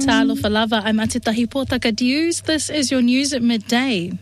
Talofa lava, I'm Atitahi Potaka Dews. This is your news at midday.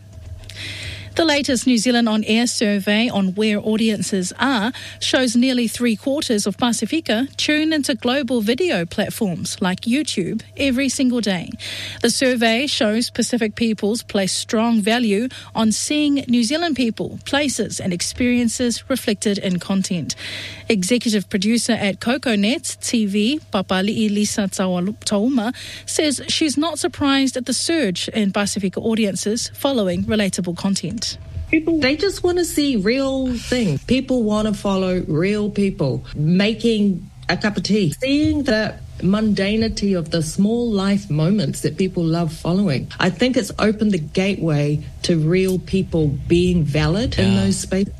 The latest New Zealand On Air survey on where audiences are shows nearly 3/4 of Pasifika tune into global video platforms like YouTube every single day. The survey shows Pacific peoples place strong value on seeing New Zealand people, places and experiences reflected in content. Executive producer at CocoNet TV, Papali'i Lisa Tauma, says she's not surprised at the surge in Pasifika audiences following relatable content. They just want to see real things. People want to follow real people making a cup of tea, seeing the mundanity of the small life moments that people love following. I think it's opened the gateway to real people being valid in those spaces.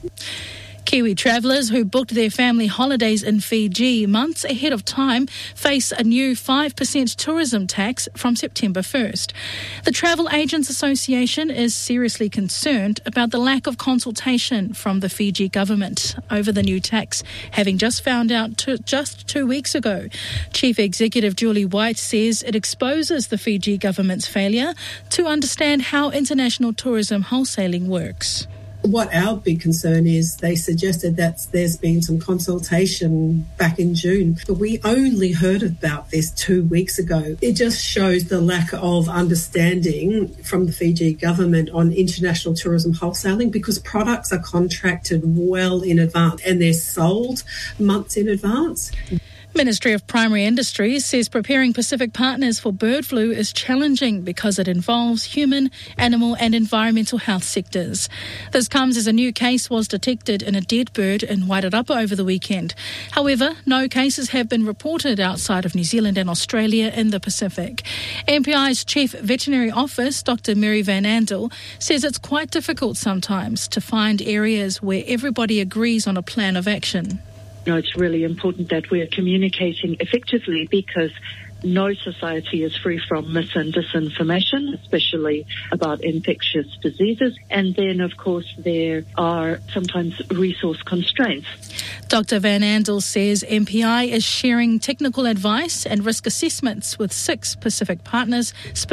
Kiwi travellers who booked their family holidays in Fiji months ahead of time face a new 5% tourism tax from September 1st. The Travel Agents Association is seriously concerned about the lack of consultation from the Fiji government over the new tax, having just found out just 2 weeks ago. Chief Executive Julie White says it exposes the Fiji government's failure to understand how international tourism wholesaling works. What our big concern is, they suggested that there's been some consultation back in June, but we only heard about this 2 weeks ago. It just shows the lack of understanding from the Fiji government on international tourism wholesaling, because products are contracted well in advance and they're sold months in advance. Ministry of Primary Industries says preparing Pacific partners for bird flu is challenging because it involves human, animal and environmental health sectors. This comes as a new case was detected in a dead bird in Wairarapa over the weekend. However, no cases have been reported outside of New Zealand and Australia in the Pacific. MPI's Chief Veterinary Office, Dr. Mary Van Andel, says it's quite difficult sometimes to find areas where everybody agrees on a plan of action. It's really important that we're communicating effectively, because no society is free from mis and disinformation, especially about infectious diseases. And then, of course, there are sometimes resource constraints. Dr. Van Andel says MPI is sharing technical advice and risk assessments with 6 specific partners,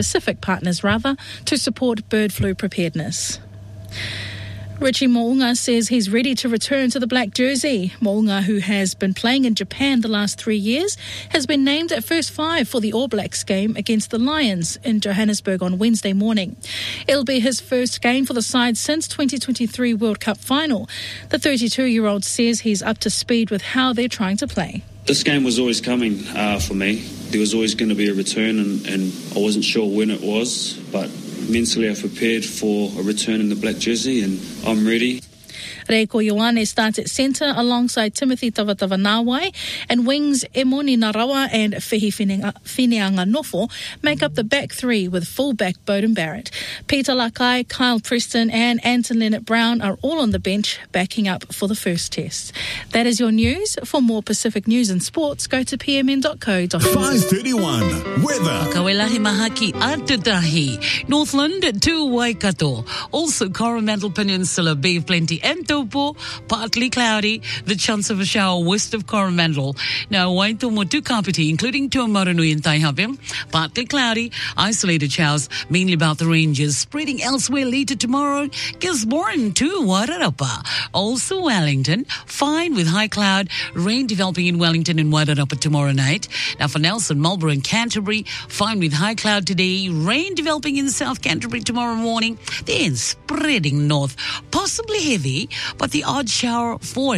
to support bird flu preparedness. Richie Mo'unga says he's ready to return to the black jersey. Mo'unga, who has been playing in Japan the last 3 years, has been named at first 5 for the All Blacks game against the Lions in Johannesburg on Wednesday morning. It'll be his first game for the side since 2023 World Cup final. The 32-year-old says he's up to speed with how they're trying to play. This game was always coming for me. There was always going to be a return, and I wasn't sure when it was, but mentally I've prepared for a return in the black jersey and I'm ready. Reiko Ioane starts at centre alongside Timothy Tavatavanawai, and wings Emoni Narawa and Whihi Whineanga Nofo make up the back 3 with fullback Beauden Barrett. Peter Lakai, Kyle Preston and Anton Leonard-Brown are all on the bench backing up for the first test. That is your news. For more Pacific news and sports, go to pmn.co.nz. 5:31 weather. Kawelahi Mahaki Atutahi, Northland to Waikato. Also Coromandel Peninsula, Bay of Plenty and Taupo, partly cloudy, the chance of a shower west of Coromandel. Now Waitomo to Kapiti, including Tuamaranui and Taihape, partly cloudy, isolated showers, mainly about the ranges, spreading elsewhere later tomorrow. Gisborne to Wairarapa. Also Wellington, fine with high cloud, rain developing in Wellington and Wairarapa tomorrow night. Now for Nelson, Marlborough and Canterbury, fine with high cloud today, rain developing in South Canterbury tomorrow morning, then spreading north, possibly heavy, but the odd shower for